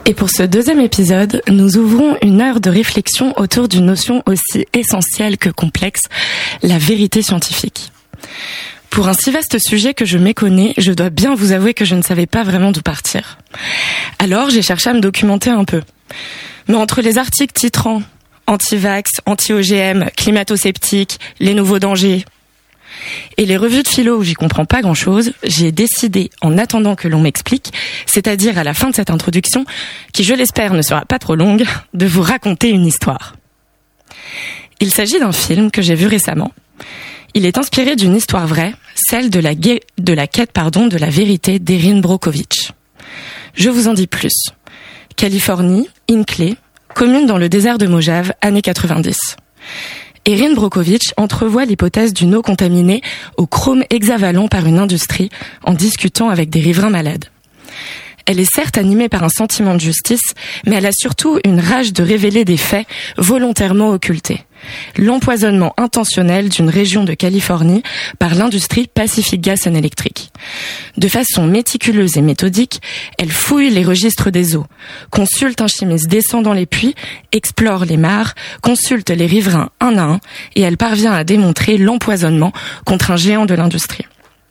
Et pour ce deuxième épisode, nous ouvrons une heure de réflexion autour d'une notion aussi essentielle que complexe, la vérité scientifique. Pour un si vaste sujet que je méconnais, je dois bien vous avouer que je ne savais pas vraiment d'où partir. Alors j'ai cherché à me documenter un peu. Mais entre les articles titrant « Anti-vax, anti-OGM, climato-sceptique, les nouveaux dangers », et les revues de philo où j'y comprends pas grand-chose, j'ai décidé, en attendant que l'on m'explique, c'est-à-dire à la fin de cette introduction, qui je l'espère ne sera pas trop longue, de vous raconter une histoire. Il s'agit d'un film que j'ai vu récemment. Il est inspiré d'une histoire vraie, celle de la quête de la vérité d'Erin Brockovich. Je vous en dis plus. Californie, Hinckley, commune dans le désert de Mojave, années 90. Erin Brockovich entrevoit l'hypothèse d'une eau contaminée au chrome hexavalent par une industrie en discutant avec des riverains malades. Elle est certes animée par un sentiment de justice, mais elle a surtout une rage de révéler des faits volontairement occultés. L'empoisonnement intentionnel d'une région de Californie par l'industrie Pacific Gas and Electric. De façon méticuleuse et méthodique, elle fouille les registres des eaux, consulte un chimiste descendant les puits, explore les mares, consulte les riverains un à un, et elle parvient à démontrer l'empoisonnement contre un géant de l'industrie.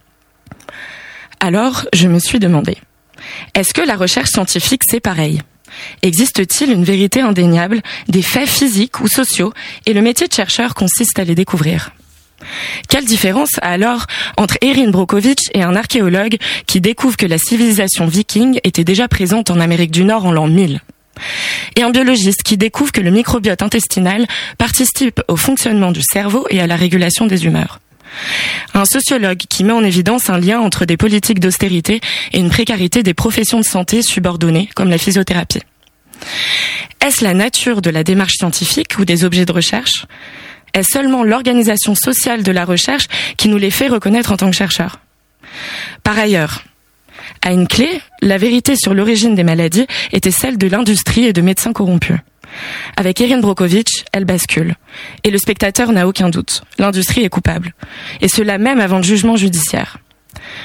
Alors, je me suis demandé, est-ce que la recherche scientifique c'est pareil ? Existe-t-il une vérité indéniable des faits physiques ou sociaux et le métier de chercheur consiste à les découvrir ? Quelle différence alors entre Erin Brockovich et un archéologue qui découvre que la civilisation viking était déjà présente en Amérique du Nord en l'an 1000 ? Et un biologiste qui découvre que le microbiote intestinal participe au fonctionnement du cerveau et à la régulation des humeurs ? Un sociologue qui met en évidence un lien entre des politiques d'austérité et une précarité des professions de santé subordonnées, comme la physiothérapie. Est-ce la nature de la démarche scientifique ou des objets de recherche ? Est-ce seulement l'organisation sociale de la recherche qui nous les fait reconnaître en tant que chercheurs ? Par ailleurs, à Hinckley, la vérité sur l'origine des maladies était celle de l'industrie et de médecins corrompus. Avec Erin Brockovich, elle bascule. Et le spectateur n'a aucun doute. L'industrie est coupable. Et cela même avant le jugement judiciaire. Pourquoi ?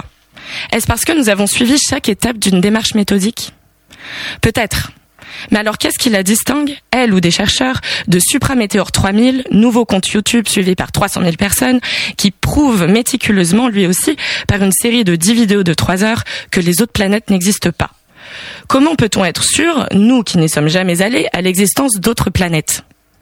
Est-ce parce que nous avons suivi chaque étape d'une démarche méthodique ? Peut-être. Mais alors qu'est-ce qui la distingue, elle ou des chercheurs, de Supramétéor 3000, nouveau compte YouTube suivi par 300 000 personnes, qui prouve méticuleusement, lui aussi, par une série de 10 vidéos de 3 heures, que les autres planètes n'existent pas ? Comment peut-on être sûr, nous qui n'y sommes jamais allés, à l'existence d'autres planètes ?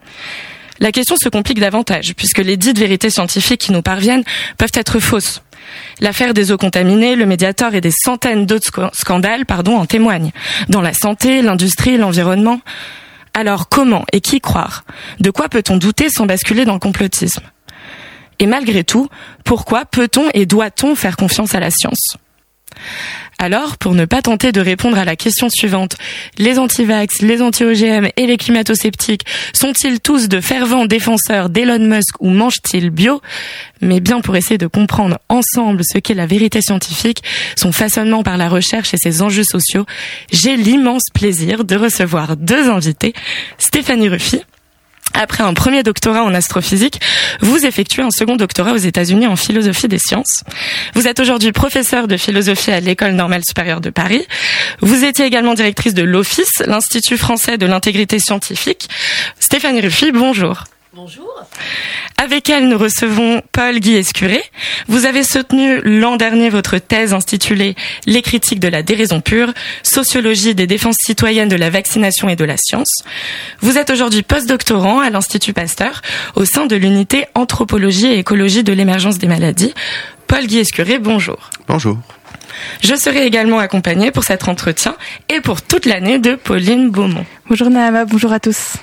La question se complique davantage, puisque les dites vérités scientifiques qui nous parviennent peuvent être fausses. L'affaire des eaux contaminées, le Mediator et des centaines d'autres scandales, en témoignent. Dans la santé, l'industrie, l'environnement. Alors comment et qui croire ? De quoi peut-on douter sans basculer dans le complotisme ? Et malgré tout, pourquoi peut-on et doit-on faire confiance à la science ? Alors, pour ne pas tenter de répondre à la question suivante, les anti-vax, les anti-OGM et les climato-sceptiques sont-ils tous de fervents défenseurs d'Elon Musk ou mangent-ils bio ? Mais bien pour essayer de comprendre ensemble ce qu'est la vérité scientifique, son façonnement par la recherche et ses enjeux sociaux, j'ai l'immense plaisir de recevoir 2 invités, Stéphanie Ruffy. Après un premier doctorat en astrophysique, vous effectuez un second doctorat aux États-Unis en philosophie des sciences. Vous êtes aujourd'hui professeure de philosophie à l'École normale supérieure de Paris. Vous étiez également directrice de l'Office, l'Institut français de l'intégrité scientifique. Stéphanie Ruffy, bonjour. Bonjour. Avec elle, nous recevons Paul Guy-Escuré. Vous avez soutenu l'an dernier votre thèse intitulée « Les critiques de la déraison pure, sociologie des défenses citoyennes de la vaccination et de la science ». Vous êtes aujourd'hui postdoctorant à l'Institut Pasteur au sein de l'unité Anthropologie et écologie de l'émergence des maladies. Paul Guy-Escuré, bonjour. Bonjour. Je serai également accompagnée pour cet entretien et pour toute l'année de Pauline Beaumont. Bonjour Naama, bonjour à tous.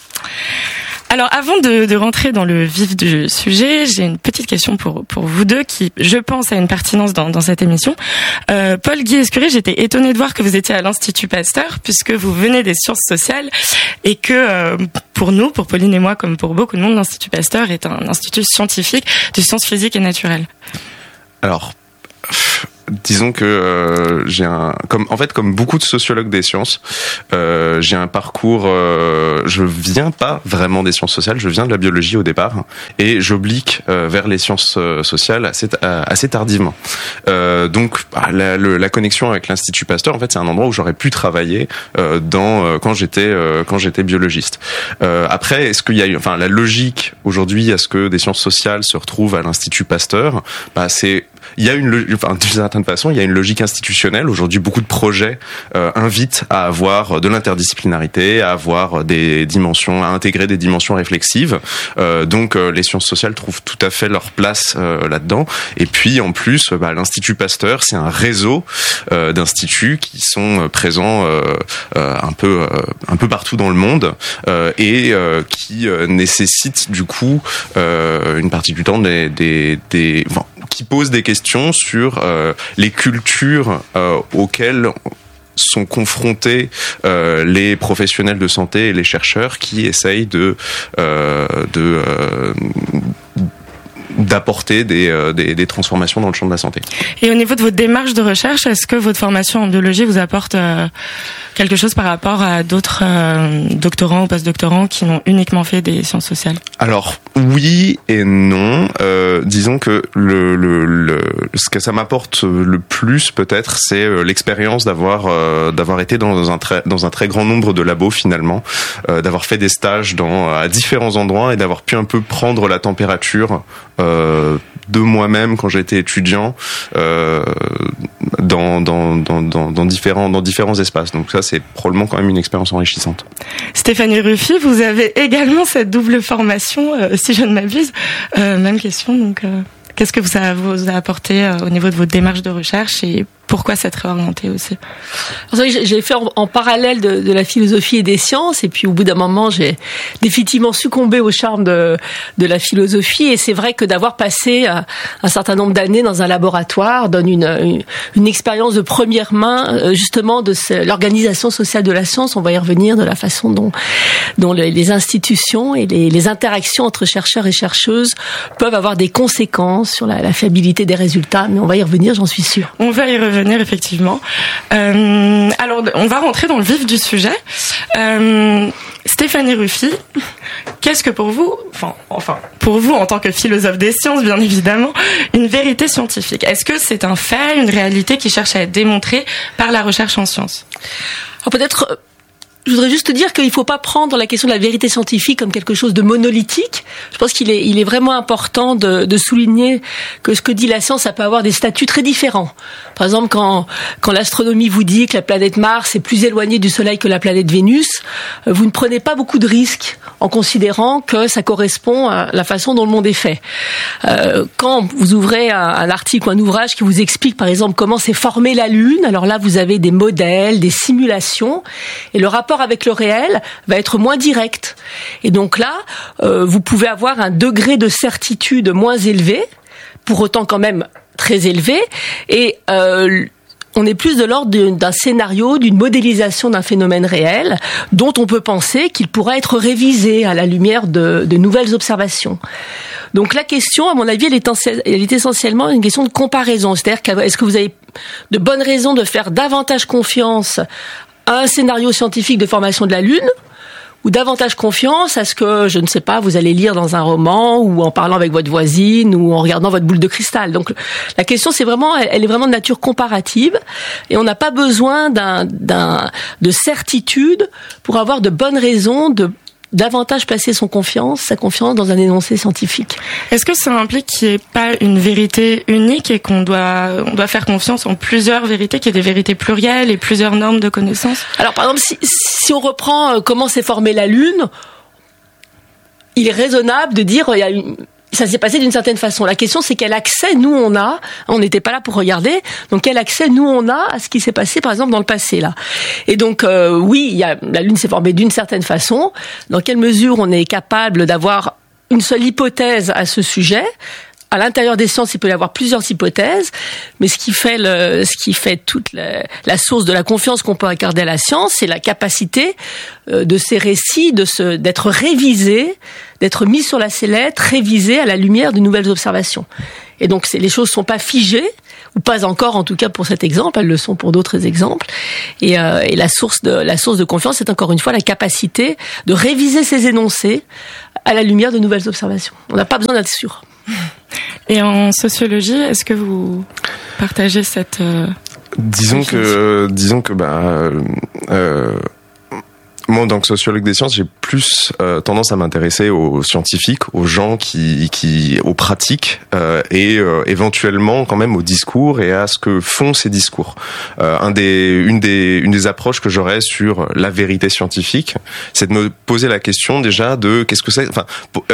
Alors, avant de rentrer dans le vif du sujet, j'ai une petite question pour vous deux qui, je pense, a une pertinence dans cette émission. Paul Guy-Escuré, j'étais étonnée de voir que vous étiez à l'Institut Pasteur, puisque vous venez des sciences sociales et que, pour nous, pour Pauline et moi, comme pour beaucoup de monde, l'Institut Pasteur est un institut scientifique de sciences physiques et naturelles. Alors, disons que comme beaucoup de sociologues des sciences, j'ai un parcours. Je viens pas vraiment des sciences sociales, je viens de la biologie au départ, et j'oblique vers les sciences sociales assez tardivement. Donc la connexion avec l'Institut Pasteur, en fait, c'est un endroit où j'aurais pu travailler quand j'étais biologiste. Après, est-ce qu'il y a la logique aujourd'hui à ce que des sciences sociales se retrouvent à l'Institut Pasteur? Il y a d'une certaine façon, il y a une logique institutionnelle. Aujourd'hui, beaucoup de projets invitent à avoir de l'interdisciplinarité, à avoir à intégrer des dimensions réflexives. Donc, les sciences sociales trouvent tout à fait leur place là-dedans. Et puis, en plus, l'Institut Pasteur, c'est un réseau d'instituts qui sont présents un peu partout dans le monde et qui nécessitent du coup une partie du temps qui posent des questions sur les cultures auxquelles sont confrontés les professionnels de santé et les chercheurs qui essayent d'apporter des transformations dans le champ de la santé. Et au niveau de votre démarche de recherche, est-ce que votre formation en biologie vous apporte quelque chose par rapport à d'autres doctorants ou post-doctorants qui n'ont uniquement fait des sciences sociales? Alors, oui et non. Disons que ce que ça m'apporte le plus, peut-être, c'est l'expérience d'avoir été dans un très grand nombre de labos, finalement, d'avoir fait des stages à différents endroits et d'avoir pu un peu prendre la température de moi-même quand j'étais étudiant dans différents espaces. Donc ça, c'est probablement quand même une expérience enrichissante. Stéphanie Ruffy, vous avez également cette double formation, si je ne m'abuse. Même question, donc qu'est-ce que ça vous a apporté au niveau de votre démarche de recherche et pourquoi s'être réorienté aussi? J'ai fait en parallèle de la philosophie et des sciences, et puis au bout d'un moment, j'ai définitivement succombé au charme de la philosophie, et c'est vrai que d'avoir passé un certain nombre d'années dans un laboratoire donne une expérience de première main, justement, de l'organisation sociale de la science. On va y revenir, de la façon dont les institutions et les interactions entre chercheurs et chercheuses peuvent avoir des conséquences sur la fiabilité des résultats, mais on va y revenir, j'en suis sûre. On va y revenir, effectivement. Alors, on va rentrer dans le vif du sujet. Stéphanie Ruffy, qu'est-ce que pour vous, pour vous en tant que philosophe des sciences, bien évidemment, une vérité scientifique? Est-ce que c'est un fait, une réalité qui cherche à être démontrée par la recherche en sciences? Alors peut-être... Je voudrais juste te dire qu'il ne faut pas prendre la question de la vérité scientifique comme quelque chose de monolithique. Je pense qu'il est vraiment important de souligner que ce que dit la science, ça peut avoir des statuts très différents. Par exemple, quand l'astronomie vous dit que la planète Mars est plus éloignée du Soleil que la planète Vénus, vous ne prenez pas beaucoup de risques en considérant que ça correspond à la façon dont le monde est fait. Quand vous ouvrez un article ou un ouvrage qui vous explique, par exemple, comment s'est formée la Lune, alors là, vous avez des modèles, des simulations, et le rapport avec le réel va être moins direct. Et donc là, vous pouvez avoir un degré de certitude moins élevé, pour autant quand même très élevé, et on est plus de l'ordre d'un scénario, d'une modélisation d'un phénomène réel, dont on peut penser qu'il pourra être révisé à la lumière de nouvelles observations. Donc la question, à mon avis, elle est essentiellement une question de comparaison. C'est-à-dire, est-ce que vous avez de bonnes raisons de faire davantage confiance à un scénario scientifique de formation de la Lune, ou davantage confiance à ce que, je ne sais pas, vous allez lire dans un roman, ou en parlant avec votre voisine, ou en regardant votre boule de cristal. Donc la question, elle est vraiment de nature comparative, et on n'a pas besoin de certitude pour avoir de bonnes raisons de davantage placer sa confiance dans un énoncé scientifique. Est-ce que ça implique qu'il n'y ait pas une vérité unique et qu'on doit faire confiance en plusieurs vérités, qu'il y ait des vérités plurielles et plusieurs normes de connaissances? Alors, par exemple, si on reprend comment s'est formée la Lune, il est raisonnable de dire ça s'est passé d'une certaine façon. La question, c'est quel accès nous on a. On n'était pas là pour regarder. Donc quel accès nous on a à ce qui s'est passé, par exemple, dans le passé là. Et donc oui, la Lune s'est formée d'une certaine façon. Dans quelle mesure on est capable d'avoir une seule hypothèse à ce sujet? À l'intérieur des sciences, il peut y avoir plusieurs hypothèses, mais ce qui fait toute la source de la confiance qu'on peut accorder à la science, c'est la capacité de ces récits d'être révisés, d'être mis sur la sellette, révisés à la lumière de nouvelles observations. Et donc les choses sont pas figées. ou pas encore en tout cas pour cet exemple, elles le sont pour d'autres exemples. Et la source de confiance, c'est encore une fois la capacité de réviser ces énoncés à la lumière de nouvelles observations. On n'a pas besoin d'être sûr. Et en sociologie, est-ce que vous partagez cette Disons que moi, en tant que sociologue des sciences, j'ai plus tendance à m'intéresser aux scientifiques, aux gens aux pratiques et éventuellement quand même au discours et à ce que font ces discours. Une des approches que j'aurais sur la vérité scientifique, c'est de me poser la question déjà de qu'est-ce que c'est. Enfin,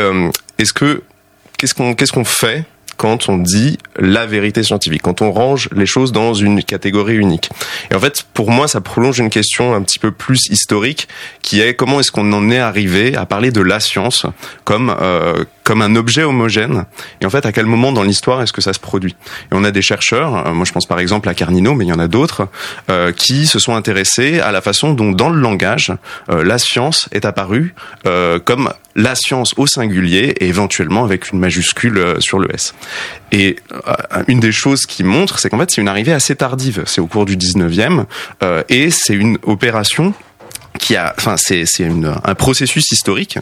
qu'est-ce qu'on fait quand on dit la vérité scientifique, quand on range les choses dans une catégorie unique. Et en fait, pour moi, ça prolonge une question un petit peu plus historique, qui est comment est-ce qu'on en est arrivé à parler de la science comme un objet homogène, et en fait, à quel moment dans l'histoire est-ce que ça se produit. Et on a des chercheurs, moi je pense par exemple à Carnino, mais il y en a d'autres, qui se sont intéressés à la façon dont, dans le langage, la science est apparue comme la science au singulier, et éventuellement avec une majuscule sur le S. Et une des choses qui montre, c'est qu'en fait, c'est une arrivée assez tardive. C'est au cours du 19e, et c'est une opération c'est un processus historique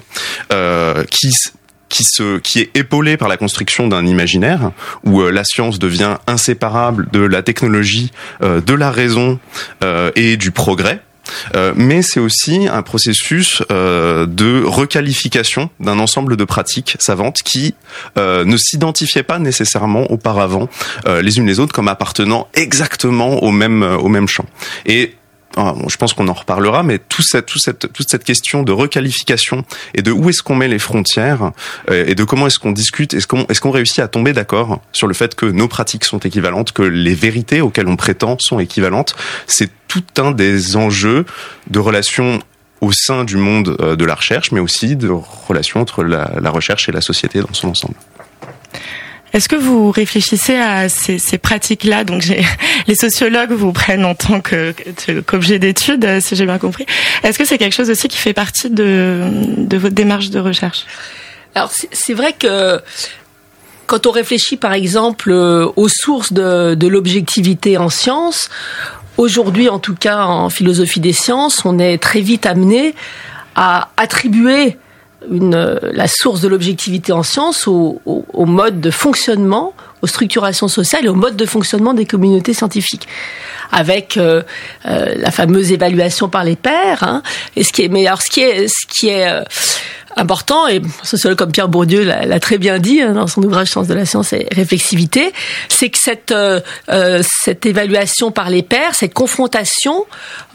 qui est épaulé par la construction d'un imaginaire où la science devient inséparable de la technologie, de la raison et du progrès. Mais c'est aussi un processus de requalification d'un ensemble de pratiques savantes qui ne s'identifiaient pas nécessairement auparavant les unes les autres comme appartenant exactement au même champ. Et je pense qu'on en reparlera, mais toute cette question de requalification et de où est-ce qu'on met les frontières et de comment est-ce qu'on discute, est-ce qu'on réussit à tomber d'accord sur le fait que nos pratiques sont équivalentes, que les vérités auxquelles on prétend sont équivalentes, c'est tout un des enjeux de relations au sein du monde de la recherche, mais aussi de relations entre la recherche et la société dans son ensemble. Est-ce que vous réfléchissez à ces pratiques-là? Donc, les sociologues vous prennent en tant qu'objet d'étude, si j'ai bien compris. Est-ce que c'est quelque chose aussi qui fait partie de votre démarche de recherche? Alors, c'est vrai que quand on réfléchit, par exemple, aux sources de l'objectivité en sciences, aujourd'hui, en tout cas en philosophie des sciences, on est très vite amené à attribuer la source de l'objectivité en sciences au mode de fonctionnement, aux structurations sociales et au mode de fonctionnement des communautés scientifiques, avec la fameuse évaluation par les pairs. Hein, et ce qui est important, et un sociologue comme Pierre Bourdieu l'a très bien dit dans son ouvrage Sciences de la science et réflexivité, c'est que cette évaluation par les pairs, cette confrontation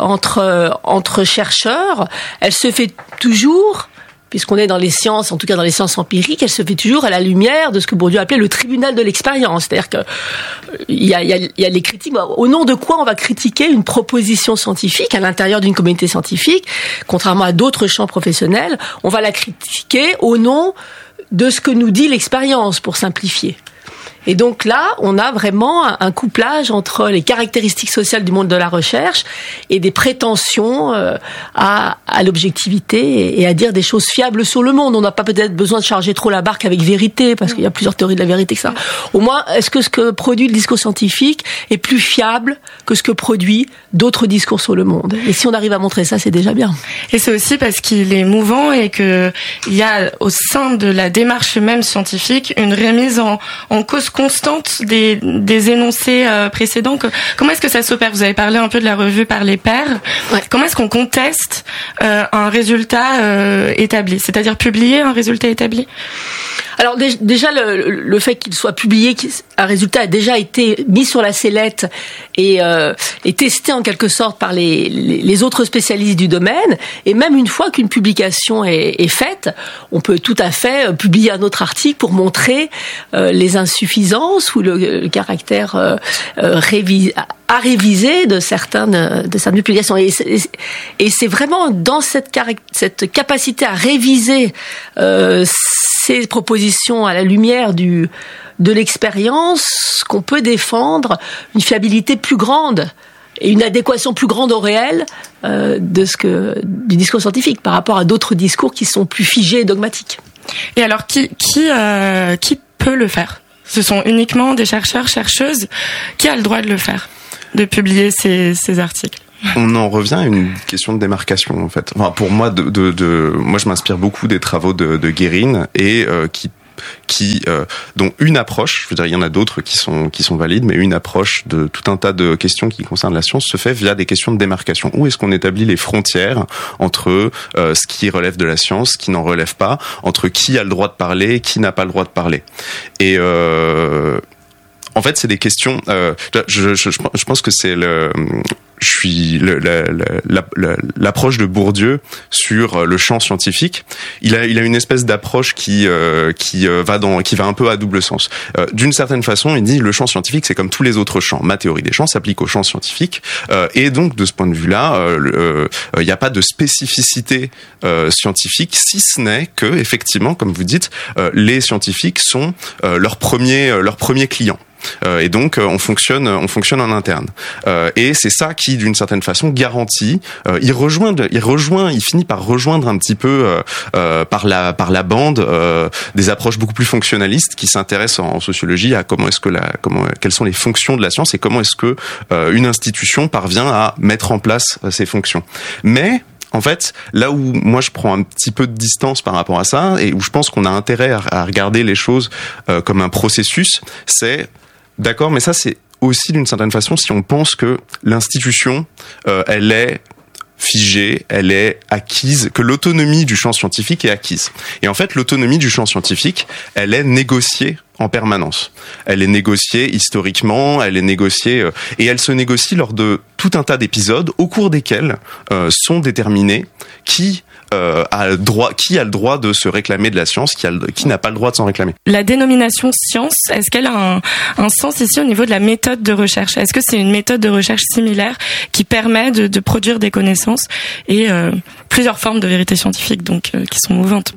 entre chercheurs, elle se fait toujours, puisqu'on est dans les sciences, en tout cas dans les sciences empiriques, elle se fait toujours à la lumière de ce que Bourdieu appelait le tribunal de l'expérience. C'est-à-dire que il y a les critiques. Au nom de quoi on va critiquer une proposition scientifique à l'intérieur d'une communauté scientifique, contrairement à d'autres champs professionnels, on va la critiquer au nom de ce que nous dit l'expérience, pour simplifier. Et donc là, on a vraiment un couplage entre les caractéristiques sociales du monde de la recherche et des prétentions à l'objectivité et à dire des choses fiables sur le monde. On n'a pas peut-être besoin de charger trop la barque avec vérité, parce qu'il y a plusieurs théories de la vérité que ça. Au moins, est-ce que ce que produit le discours scientifique est plus fiable que ce que produit d'autres discours sur le monde? Et si on arrive à montrer ça, c'est déjà bien. Et c'est aussi parce qu'il est mouvant et que il y a au sein de la démarche même scientifique une remise en cause constante des énoncés précédents. Comment est-ce que ça s'opère? Vous avez parlé un peu de la revue par les pairs. Ouais. Comment est-ce qu'on conteste un résultat établi? C'est-à-dire publier un résultat établi? Alors déjà le fait qu'il soit publié, un résultat a déjà été mis sur la sellette et testé en quelque sorte par les autres spécialistes du domaine. Et même une fois qu'une publication est faite, on peut tout à fait publier un autre article pour montrer les insuffisances ou le caractère à réviser de certaines publications. Et c'est vraiment dans cette capacité à réviser ces propositions à la lumière de l'expérience qu'on peut défendre une fiabilité plus grande et une adéquation plus grande au réel du discours scientifique par rapport à d'autres discours qui sont plus figés et dogmatiques. Et alors, qui peut le faire? Ce sont uniquement des chercheurs, chercheuses qui a le droit de le faire, de publier ces articles. On en revient à une question de démarcation, en fait. Enfin, pour moi, moi, je m'inspire beaucoup des travaux de Guérin et dont une approche, je veux dire, il y en a d'autres qui sont valides, mais une approche de tout un tas de questions qui concernent la science se fait via des questions de démarcation. Où est-ce qu'on établit les frontières entre ce qui relève de la science, ce qui n'en relève pas, entre qui a le droit de parler, qui n'a pas le droit de parler. Et en fait, c'est des questions. Je pense que c'est l'approche de Bourdieu sur le champ scientifique. Il a une espèce d'approche qui va un peu à double sens. D'une certaine façon, il dit le champ scientifique c'est comme tous les autres champs. Ma théorie des champs s'applique au champ scientifique et donc de ce point de vue-là, il n'y a pas de spécificité scientifique si ce n'est que effectivement, comme vous dites, les scientifiques sont leurs premiers clients. Et donc on fonctionne en interne. Et c'est ça qui, d'une certaine façon, garantit. Il finit par rejoindre un petit peu par la bande des approches beaucoup plus fonctionnalistes qui s'intéressent en sociologie à quelles sont les fonctions de la science et comment est-ce que une institution parvient à mettre en place ces fonctions. Mais en fait, là où moi je prends un petit peu de distance par rapport à ça et où je pense qu'on a intérêt à regarder les choses comme un processus, c'est d'accord, mais ça c'est aussi d'une certaine façon si on pense que l'institution, elle est figée, elle est acquise, que l'autonomie du champ scientifique est acquise. Et en fait, l'autonomie du champ scientifique, elle est négociée en permanence. Elle est négociée historiquement, elle est négociée et elle se négocie lors de tout un tas d'épisodes au cours desquels sont déterminés qui a le droit de se réclamer de la science, qui n'a pas le droit de s'en réclamer. La dénomination science, est-ce qu'elle a un sens ici au niveau de la méthode de recherche? Est-ce que c'est une méthode de recherche similaire qui permet de produire des connaissances et plusieurs formes de vérité scientifique donc qui sont mouvantes?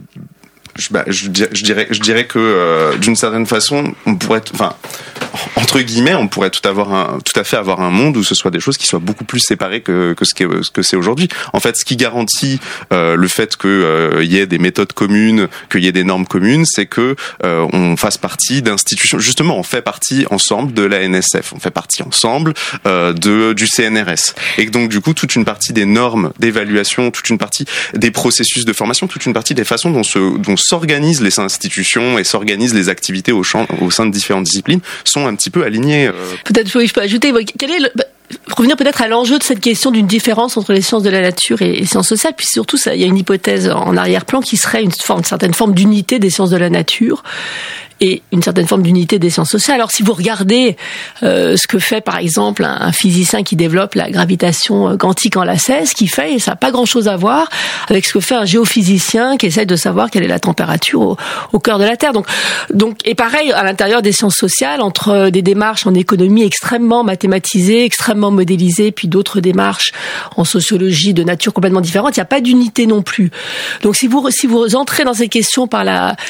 Je dirais que d'une certaine façon, on pourrait, entre guillemets, on pourrait tout à fait avoir un monde où ce soit des choses qui soient beaucoup plus séparées que ce que c'est aujourd'hui. En fait, ce qui garantit le fait que y ait des méthodes communes, qu'il y ait des normes communes, c'est que on fasse partie d'institutions. Justement, on fait partie ensemble de la NSF, on fait partie ensemble du CNRS, et donc du coup toute une partie des normes d'évaluation, toute une partie des processus de formation, toute une partie des façons dont s'organisent les institutions et s'organisent les activités au sein de différentes disciplines sont un petit peu alignées. Peut-être oui, je peux ajouter. Revenir peut-être à l'enjeu de cette question d'une différence entre les sciences de la nature et les sciences sociales, puis surtout il y a une hypothèse en arrière-plan qui serait une certaine forme d'unité des sciences de la nature et une certaine forme d'unité des sciences sociales. Alors si vous regardez ce que fait par exemple un physicien qui développe la gravitation quantique en lacets, ce qu'il fait, ça n'a pas grand-chose à voir avec ce que fait un géophysicien qui essaie de savoir quelle est la température au cœur de la Terre. Donc et pareil à l'intérieur des sciences sociales, entre des démarches en économie extrêmement mathématisées, extrêmement modélisées, puis d'autres démarches en sociologie de nature complètement différente, il n'y a pas d'unité non plus. Donc si vous entrez dans ces questions par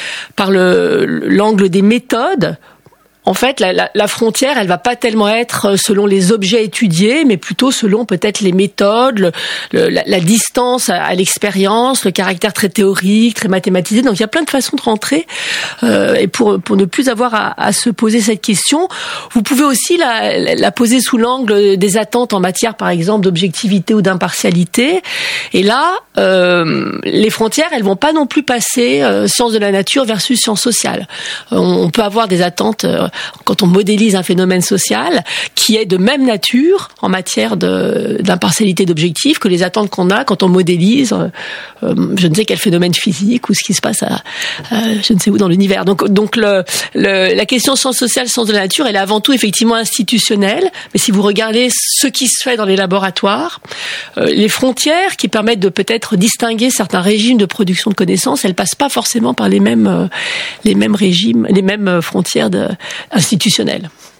l'angle des méthodes, en fait, la frontière, elle va pas tellement être selon les objets étudiés, mais plutôt selon peut-être les méthodes, la distance à l'expérience, le caractère très théorique, très mathématisé. Donc, il y a plein de façons de rentrer. Et pour ne plus avoir à se poser cette question, vous pouvez aussi la poser sous l'angle des attentes en matière, par exemple, d'objectivité ou d'impartialité. Et là, les frontières, elles vont pas non plus passer sciences de la nature versus sciences sociales. On peut avoir des attentes quand on modélise un phénomène social qui est de même nature en matière d'impartialité d'objectif que les attentes qu'on a quand on modélise je ne sais quel phénomène physique ou ce qui se passe je ne sais où dans l'univers. Donc la question sciences sociales, sciences de la nature, elle est avant tout effectivement institutionnelle, mais si vous regardez ce qui se fait dans les laboratoires, les frontières qui permettent de peut-être distinguer certains régimes de production de connaissances, elles passent pas forcément par les mêmes régimes, les mêmes frontières institutionnelles.